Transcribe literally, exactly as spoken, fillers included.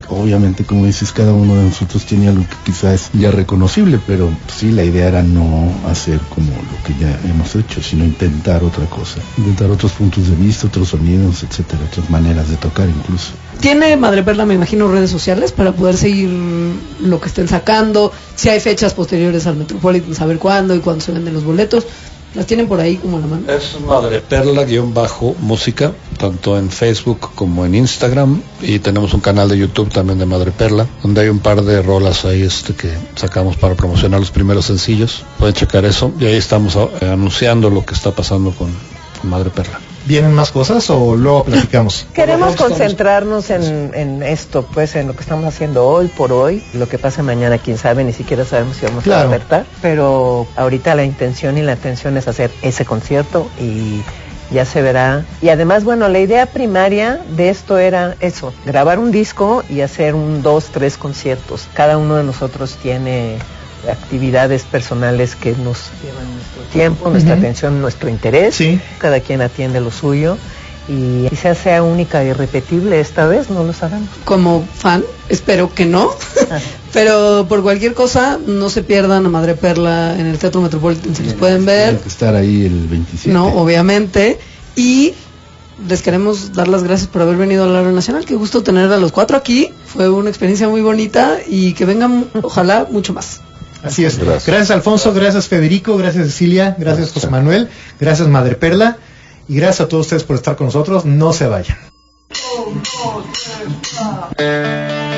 Obviamente, como dices, cada uno de nosotros tiene algo que quizás es ya reconocible, pero sí, la idea era no hacer como lo que ya hemos hecho, sino intentar otra cosa, intentar otros puntos de vista, otros sonidos, etcétera, otras maneras de tocar incluso. ¿Tiene Madreperla, me imagino, redes sociales para poder seguir lo que estén sacando? Si hay fechas posteriores al Metropolitan, saber cuándo y cuándo se venden los boletos. ¿Las tienen por ahí como a la mano? Es Madreperla-música, tanto en Facebook como en Instagram, y tenemos un canal de YouTube también de Madreperla, donde hay un par de rolas ahí este que sacamos para promocionar los primeros sencillos. Pueden checar eso, y ahí estamos eh, anunciando lo que está pasando con, con Madreperla. ¿Vienen más cosas o luego platicamos? Queremos concentrarnos en, en esto, pues en lo que estamos haciendo hoy por hoy. Lo que pase mañana, quién sabe, ni siquiera sabemos si vamos claro. a despertar. Pero ahorita la intención y la atención es hacer ese concierto y ya se verá. Y además, bueno, la idea primaria de esto era eso, grabar un disco y hacer un, dos, tres conciertos. Cada uno de nosotros tiene actividades personales que nos llevan nuestro tiempo, nuestra uh-huh. atención, nuestro interés. Sí. Cada quien atiende lo suyo y quizás sea única y repetible esta vez, no lo sabemos. Como fan, espero que no, ah. pero por cualquier cosa, no se pierdan a Madreperla en el Teatro Metropolitan, si los pueden ver. Tienen que estar ahí el veintisiete. No, obviamente. Y les queremos dar las gracias por haber venido a la hora nacional. Qué gusto tener a los cuatro aquí. Fue una experiencia muy bonita y que vengan, ojalá, mucho más. Así es. Gracias. Gracias, Alfonso, gracias, Federico, gracias, Cecilia, gracias, gracias, José Manuel, gracias, Madreperla, y gracias a todos ustedes por estar con nosotros. No se vayan.